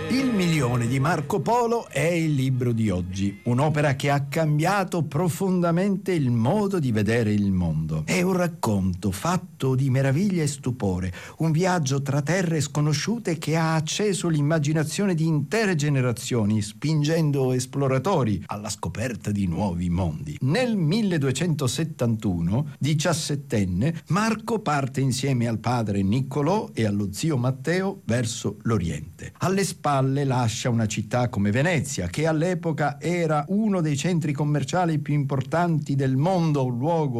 Il milione di Marco Polo è il libro di oggi, un'opera che ha cambiato profondamente il modo di vedere il mondo. È un racconto fatto di meraviglia e stupore, un viaggio tra terre sconosciute che ha acceso l'immaginazione di intere generazioni, spingendo esploratori alla scoperta di nuovi mondi. Nel 1271, 17enne, Marco parte insieme al padre Niccolò e allo zio Matteo verso l'Oriente. Alle spalle lascia una città come Venezia, che all'epoca era uno dei centri commerciali più importanti del mondo, un luogo